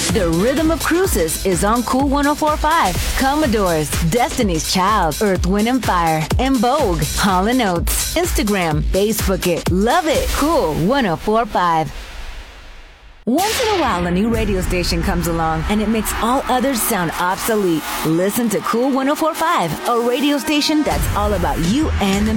The Rhythm of Cruises is on Cool 104.5. Commodores, Destiny's Child, Earth, Wind and Fire, and Vogue, Hall & Oates. Instagram, Facebook it, love it. Cool 104.5. Once in a while, a new radio station comes along and it makes all others sound obsolete. Listen to Cool 104.5, a radio station that's all about you and the